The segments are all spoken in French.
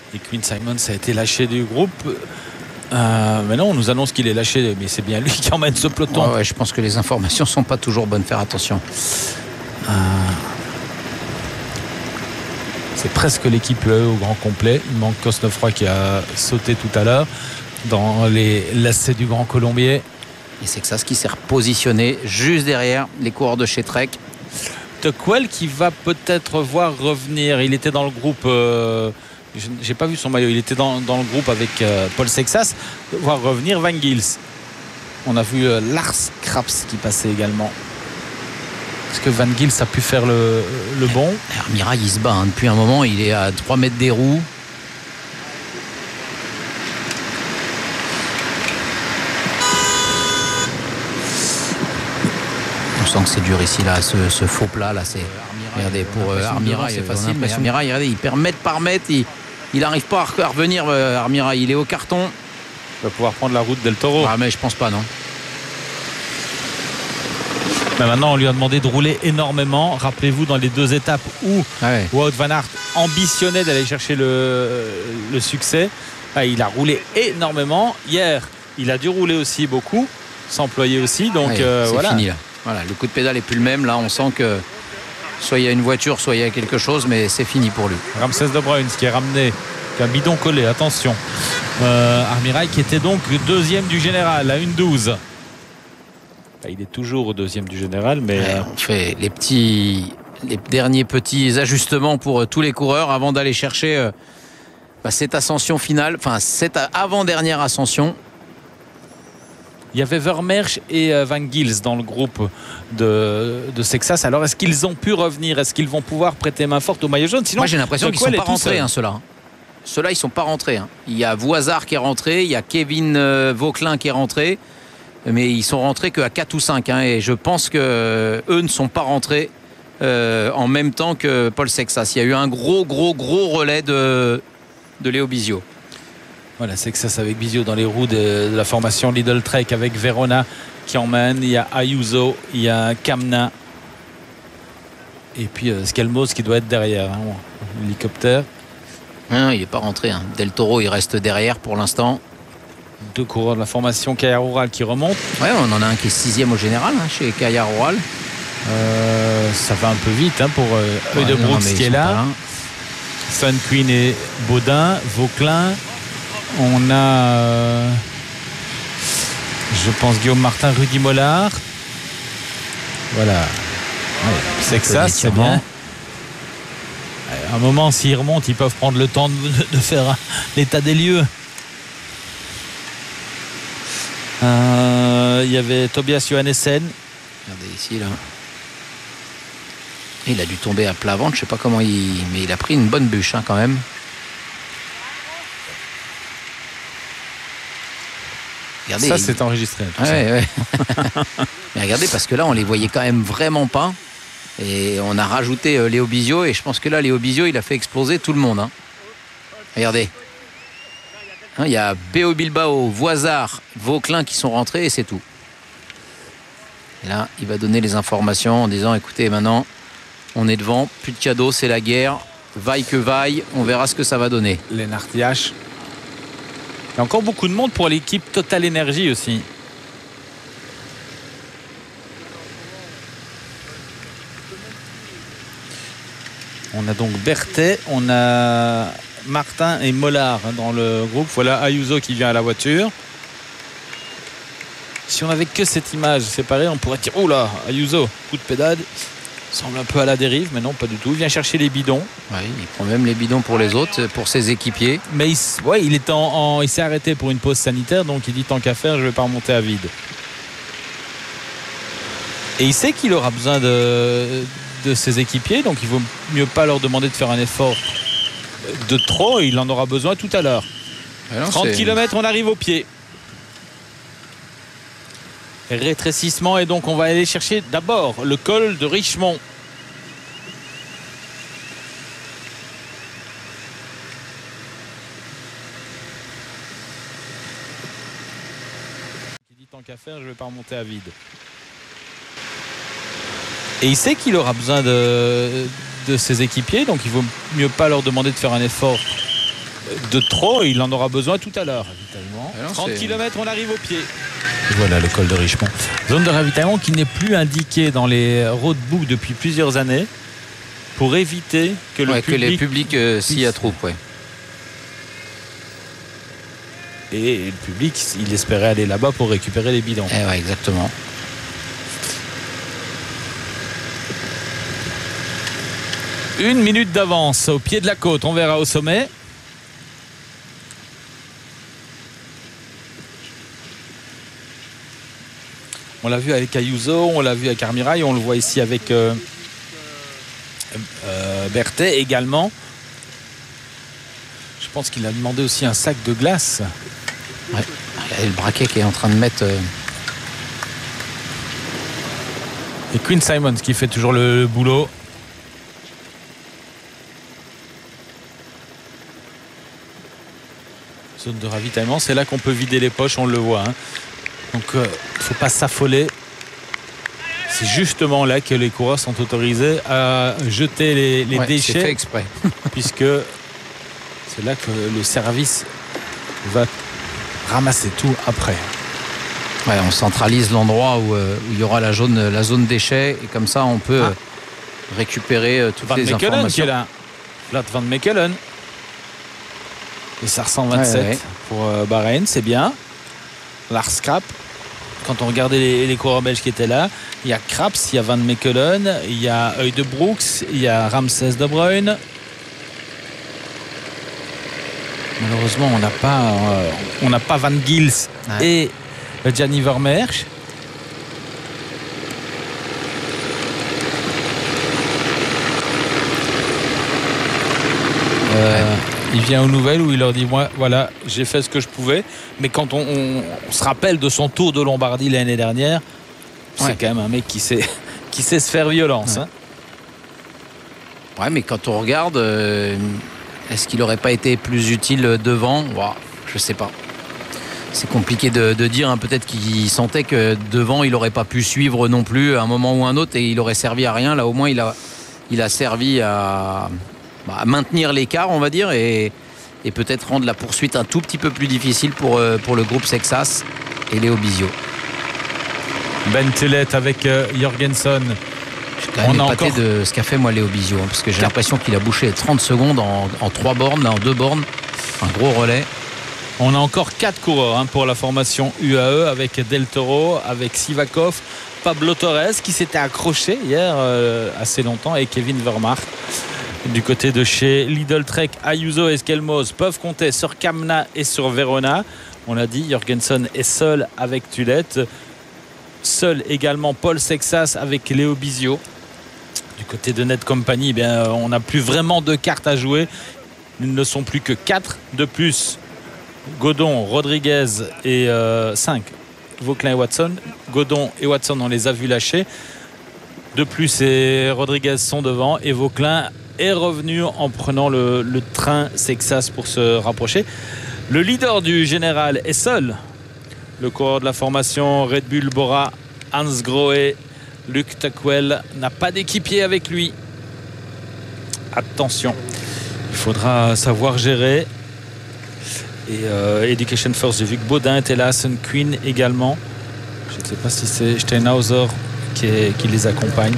Et Quinn Simons a été lâché du groupe. Mais non, on nous annonce qu'il est lâché, mais c'est bien lui qui emmène ce peloton. Ouais, je pense que les informations sont pas toujours bonnes, faire attention. C'est presque l'équipe au grand complet. Il manque Cosnefroy qui a sauté tout à l'heure dans les lacets du Grand Colombier. Et c'est que ça, ce qui s'est repositionné juste derrière les coureurs de chez Trek. Tuckwell qui va peut-être voir revenir. Il était dans le groupe. J'ai pas vu son maillot. Il était dans le groupe avec Paul Sexas. Voir revenir Van Gils. On a vu Lars Kraps qui passait également. Est-ce que Van Gils a pu faire le bon? Armirail, il se bat depuis un moment. Il est à 3 mètres des roues. On sent que c'est dur ici, là, ce faux plat. Là, c'est... Regardez, pour Armirail, c'est facile. Mais Armirail, regardez, il perd mètre par mètre. Il n'arrive pas à revenir, Armirail. Il est au carton. Il va pouvoir prendre la route d'El Toro. Ah, mais je pense pas, non. Mais maintenant, on lui a demandé de rouler énormément. Rappelez-vous, dans les 2 étapes où Wout van Aert ambitionnait d'aller chercher le succès, il a roulé énormément. Hier, il a dû rouler aussi beaucoup, s'employer aussi. Donc c'est voilà. Fini, là. Voilà, le coup de pédale est plus le même. Là, on sent que soit il y a une voiture, soit il y a quelque chose, mais c'est fini pour lui. Ramsès de Bruins qui est ramené, qui a un bidon collé. Attention. Armirail qui était donc deuxième du général à 1:12. Il est toujours deuxième du général, mais on fait les derniers petits ajustements pour tous les coureurs avant d'aller chercher cette ascension finale, enfin cette avant-dernière ascension. Il y avait Vermeersch et Van Gils dans le groupe de Sexas. Alors est-ce qu'ils ont pu revenir? Est-ce qu'ils vont pouvoir prêter main forte au maillot jaune? Sinon, moi j'ai l'impression qu'ils ne sont pas rentrés, ceux-là. Ceux-là, ils ne sont pas rentrés. Il y a Voisard qui est rentré, il y a Kevin Vauquelin qui est rentré. Mais ils sont rentrés qu'à 4 ou 5 et je pense que eux ne sont pas rentrés en même temps que Paul Sexas. Il y a eu un gros relais de Léo Bizio. Voilà, Sexas avec Bizio dans les roues de la formation Lidl Trek avec Verona qui emmène. Il y a Ayuso, il y a Kamna et puis Skelmos qui doit être derrière, l'hélicoptère. Non, il n'est pas rentré. Del Toro, il reste derrière pour l'instant. 2 coureurs de la formation Caja Rural qui remontent. Ouais, on en a un qui est 6e au général chez Caja Rural. Ça va un peu vite pour de Brooks qui est là. Sun Queen et Baudin, Vauquelin. On a je pense Guillaume Martin, Rudy Mollard. Voilà. Sexas, c'est bien. À un moment, s'ils remontent, ils peuvent prendre le temps de faire l'état des lieux. Il y avait Tobias Johannessen. Regardez ici là. Il a dû tomber à plat ventre, je sais pas comment mais il a pris une bonne bûche quand même. Regardez, ça c'est enregistré. Ouais. Mais regardez, parce que là on les voyait quand même vraiment pas. Et on a rajouté Léo Bizio et je pense que là Léo Bizio il a fait exploser tout le monde. Regardez. Il y a Béo Bilbao, Voisard, Vauquelin qui sont rentrés et c'est tout. Et là, il va donner les informations en disant écoutez, maintenant, on est devant, plus de cadeaux, c'est la guerre. Vaille que vaille, on verra ce que ça va donner. Lennart Yash. Il y a encore beaucoup de monde pour l'équipe Total Energy aussi. On a donc Berthet, on a Martin et Mollard dans le groupe. Voilà Ayuso qui vient à la voiture. Si on avait que cette image séparée, on pourrait dire oula, Ayuso, coup de pédale, semble un peu à la dérive, mais non, pas du tout. Il vient chercher les bidons. Oui, il prend même les bidons pour les autres, pour ses équipiers. Mais il s'est arrêté pour une pause sanitaire, donc il dit tant qu'à faire, je ne vais pas remonter à vide. Et il sait qu'il aura besoin de ses équipiers, donc il vaut mieux pas leur demander de faire un effort de trop. Il en aura besoin tout à l'heure. 30 km, on arrive au pied. Rétrécissement, et donc on va aller chercher d'abord le col de Richemont. Il dit tant qu'à faire, je ne vais pas remonter à vide. Et il sait qu'il aura besoin de ses équipiers, donc il vaut mieux pas leur demander de faire un effort de trop. Il en aura besoin tout à l'heure. 30 km, on arrive au pied. Voilà le col de Richemont. Zone de ravitaillement qui n'est plus indiquée dans les roadbooks depuis plusieurs années pour éviter que les publics s'y attroupent. Ouais. Et le public, il espérait aller là-bas pour récupérer les bidons. Ouais, exactement. Une minute d'avance au pied de la côte. On verra au sommet. On l'a vu avec Ayuso, on l'a vu avec Armirail, on le voit ici avec Berthet également. Je pense qu'il a demandé aussi un sac de glace. Ouais. Il y a le braquet qui est en train de mettre... Et Quinn Simons qui fait toujours le boulot. Zone de ravitaillement, c'est là qu'on peut vider les poches, on le voit. Hein. Donc il ne faut pas s'affoler. C'est justement là que les coureurs sont autorisés à jeter les déchets. C'est fait exprès. Puisque c'est là que le service va ramasser tout après. Ouais, on centralise l'endroit où il y aura la zone déchets et comme ça on peut récupérer toutes les informations. Qui est là. Vlad Van Mechelen. Et ça ressemble 27 pour Bahreïn, c'est bien. Lars Krap. Quand on regardait les coureurs belges qui étaient là, il y a Kraps, il y a Van Mechelen, il y a Eude Brooks, il y a Ramses De Bruyne. Malheureusement, on n'a pas Van Gils et Gianni Vermeersch. Il vient aux nouvelles où il leur dit moi voilà, j'ai fait ce que je pouvais, mais quand on se rappelle de son Tour de Lombardie l'année dernière, c'est quand même un mec qui sait se faire violence. Ouais, mais quand on regarde, est-ce qu'il n'aurait pas été plus utile devant? Je sais pas. C'est compliqué de dire. Peut-être qu'il sentait que devant, il n'aurait pas pu suivre non plus à un moment ou un autre et il aurait servi à rien. Là, au moins, il a servi à maintenir l'écart, on va dire, et peut-être rendre la poursuite un tout petit peu plus difficile pour le groupe Sexas et Léo Bizio. Ben Tullet avec Jorgensen. Je suis quand même épaté de ce qu'a fait Léo Bizio, parce que j'ai l'impression qu'il a bouché 30 secondes en 3 bornes, en 2 bornes, un gros relais. On a encore 4 coureurs pour la formation UAE avec Del Toro, avec Sivakov, Pablo Torres qui s'était accroché hier assez longtemps et Kevin Vermaert. Du côté de chez Lidl Trek, Ayuso et Skelmos peuvent compter sur Kamna et sur Verona. On l'a dit, Jorgensen est seul avec Tullet. Seul également Paul Sexas avec Léo Bizio. Du côté de Net Company, on n'a plus vraiment de cartes à jouer. Ils ne sont plus que 4 de plus. Godon, Rodriguez et 5. Vauclin et Watson. Godon et Watson, on les a vus lâcher. De plus, et Rodriguez sont devant et Vauclin est revenu en prenant le train Sexas pour se rapprocher. Le leader du général est seul. Le coureur de la formation Red Bull Bora, Hans Grohe, Luc Tuckwell n'a pas d'équipier avec lui. Attention, il faudra savoir gérer. Et Education First, j'ai vu que Baudin était là, Sun Queen également. Je ne sais pas si c'est Steinhauser qui les accompagne.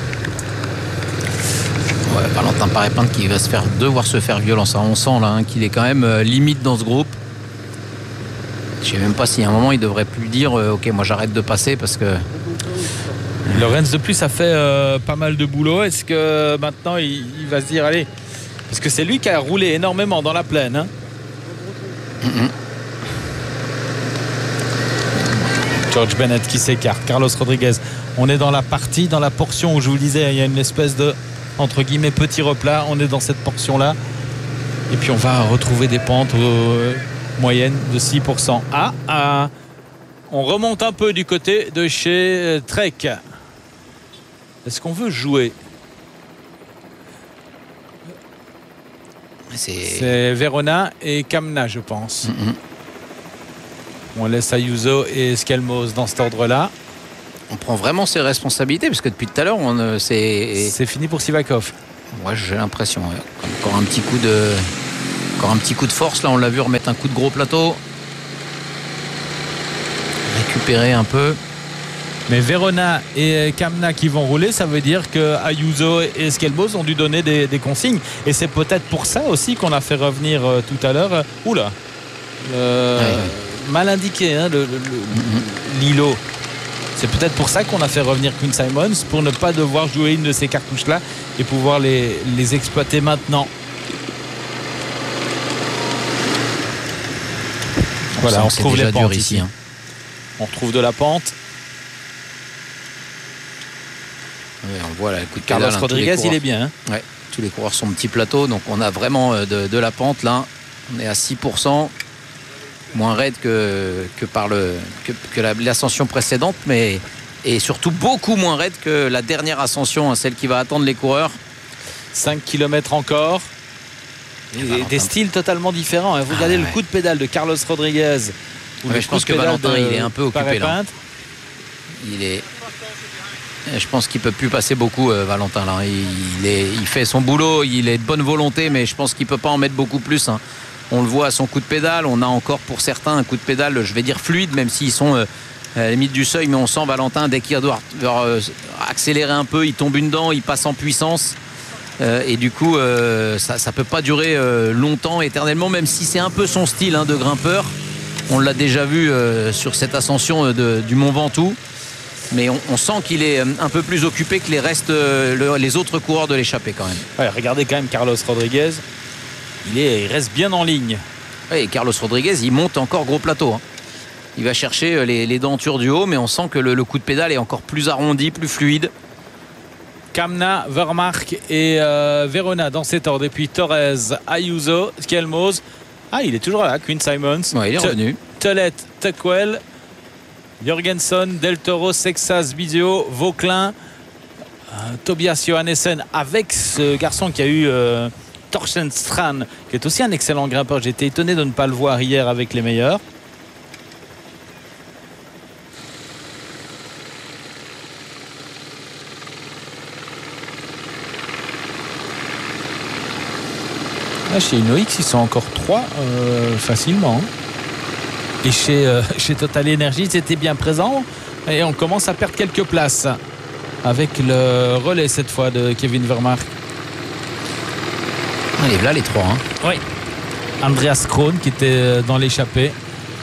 Valentin Paré-Pinte qui va devoir se faire violence. On sent là qu'il est quand même limite dans ce groupe. Je ne sais même pas si à un moment il devrait plus dire ok, moi j'arrête de passer parce que Lorenz de plus a fait pas mal de boulot. Est-ce que maintenant il va se dire allez, parce que c'est lui qui a roulé énormément dans la plaine. George Bennett qui s'écarte, Carlos Rodriguez. On est dans la portion où je vous le disais, il y a une espèce de entre guillemets petit replat. On est dans cette portion là et puis on va retrouver des pentes moyennes de 6%. On remonte un peu du côté de chez Trek. Est-ce qu'on veut jouer? C'est Verona et Kamna, je pense. On laisse Ayuso et Skelmos dans cet ordre-là. On prend vraiment ses responsabilités parce que depuis tout à l'heure, c'est fini pour Sivakov. Moi, j'ai l'impression. Encore un petit coup de Encore un petit coup de force, là on l'a vu remettre un coup de gros plateau. Récupérer un peu. Mais Verona et Kamna qui vont rouler, ça veut dire que Ayuso et Skelmos ont dû donner des consignes. Et c'est peut-être pour ça aussi qu'on a fait revenir tout à l'heure. Oula, mal indiqué, hein, l'îlot. C'est peut-être pour ça qu'on a fait revenir Quinn Simons, pour ne pas devoir jouer une de ces cartouches-là et pouvoir les exploiter maintenant. Voilà, on retrouve les pentes ici. Hein. On retrouve de la pente. Ouais, on voit là, le coup de Carlos pédale, Rodriguez, il est bien. Hein. Ouais, tous les coureurs sont petits plateaux, donc on a vraiment de la pente là. On est à 6%, moins raide que l'ascension précédente, mais et surtout beaucoup moins raide que la dernière ascension, hein, celle qui va attendre les coureurs. 5 km encore. Et des styles totalement différents. Hein. Vous regardez le coup de pédale de Carlos Rodriguez. Je pense que Valentin, il est un peu occupé là. Je pense qu'il peut plus passer beaucoup, Valentin là. Il fait son boulot, il est de bonne volonté, mais je pense qu'il peut pas en mettre beaucoup plus. Hein. On le voit à son coup de pédale. On a encore pour certains un coup de pédale, je vais dire fluide, même s'ils sont à la limite du seuil, mais on sent Valentin dès qu'il doit accélérer un peu, il tombe une dent, il passe en puissance. Et du coup, ça peut pas durer longtemps, éternellement, même si c'est un peu son style hein, de grimpeur. On l'a déjà vu sur cette ascension du Mont Ventoux. Mais on sent qu'il est un peu plus occupé que les autres coureurs de l'échappée quand même. Ouais, regardez quand même Carlos Rodriguez. Il reste bien en ligne. Ouais, et Carlos Rodriguez, il monte encore gros plateau. Hein. Il va chercher les dentures du haut, mais on sent que le coup de pédale est encore plus arrondi, plus fluide. Kamna, Vermark et Verona dans cet ordre. Et puis Torres, Ayuso, Skelmos. Ah, il est toujours là, Quinn Simons. Ouais, il est revenu. Telet, Tuckwell, Jorgensen, Del Toro, Sexas, Bizio, Vauclin, Tobias Johannessen, avec ce garçon qui a eu Torsten Strand, qui est aussi un excellent grimpeur. J'étais étonné de ne pas le voir hier avec les meilleurs. Là, chez Inox, ils sont encore 3 facilement. Et chez Total Energy, c'était bien présent. Et on commence à perdre quelques places avec le relais cette fois de Kevin Vermaerk. Allez, là les 3. Hein. Oui. Andreas Krohn qui était dans l'échappée. Et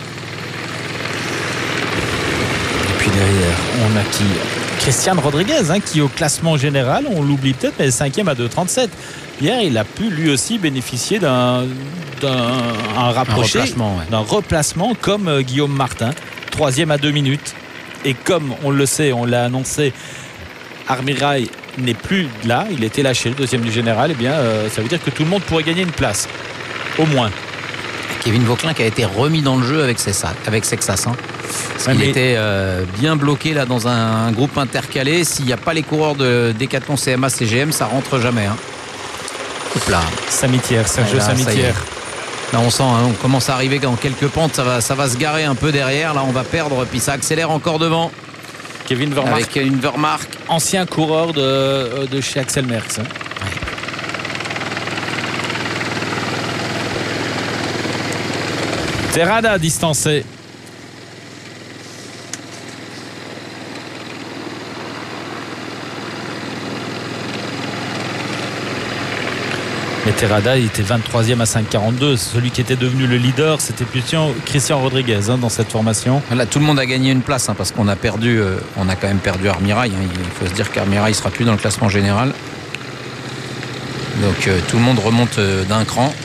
puis derrière, on a qui Christian Rodriguez, hein, qui au classement général, on l'oublie peut-être, mais 5e à 2,37. Hier, il a pu lui aussi bénéficier d'un rapproché, d'un replacement comme Guillaume Martin, 3e à 2 minutes. Et comme on le sait, on l'a annoncé, Armirail n'est plus là, il était lâché, le 2e du général. Eh bien, ça veut dire que tout le monde pourrait gagner une place, au moins. Kevin Vauclin qui a été remis dans le jeu avec Sexas. Hein. Parce qu'il était bien bloqué là dans un groupe intercalé. S'il n'y a pas les coureurs de Decathlon, CMA, CGM, ça rentre jamais. Hein. Hop là. Samitière, Sergio Samitière. Là on sent, hein, on commence à arriver dans quelques pentes, ça va se garer un peu derrière. Là on va perdre, puis ça accélère encore devant. Kevin Vermaerk. Avec une Vermaerk. Ancien coureur de chez Axel Merckx. Hein. Ouais. Terrada distancé. Mais Terrada, il était 23e à 5,42. Celui qui était devenu le leader, c'était Christian Rodriguez hein, dans cette formation. Là, tout le monde a gagné une place hein, parce qu'on a perdu, on a quand même perdu Armirail. Hein. Il faut se dire qu'Armirail ne sera plus dans le classement général. Donc tout le monde remonte d'un cran.